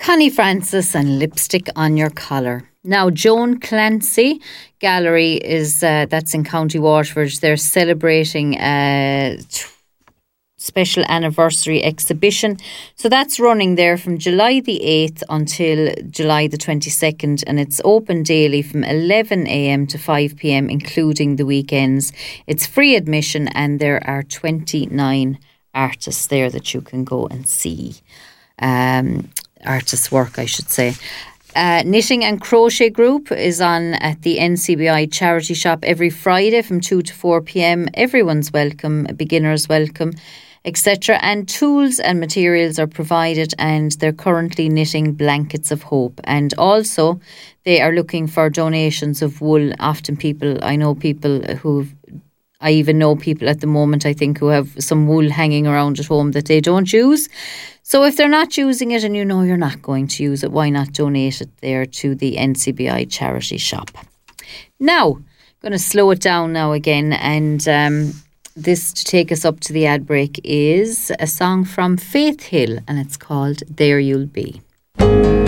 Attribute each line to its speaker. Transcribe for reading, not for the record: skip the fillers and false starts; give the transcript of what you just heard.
Speaker 1: Connie Francis and Lipstick on Your Collar. Now, Joan Clancy Gallery is that's in County Waterford. They're celebrating a special anniversary exhibition. So that's running there from July the 8th until July the 22nd, and it's open daily from 11 a.m. to 5 p.m, including the weekends. It's free admission, and there are 29 artists there that you can go and see. Artists' work, I should say. Knitting and Crochet Group is on at the NCBI charity shop every Friday from 2 to 4 p.m. Everyone's welcome, beginners welcome, etc. And tools and materials are provided, and they're currently knitting blankets of hope. And also they are looking for donations of wool. Often I know people I even know people at the moment, I think, who have some wool hanging around at home that they don't use. So if they're not using it and you know you're not going to use it, why not donate it there to the NCBI charity shop? Now, I'm going to slow it down now again, and this to take us up to the ad break is a song from Faith Hill, and it's called There You'll Be.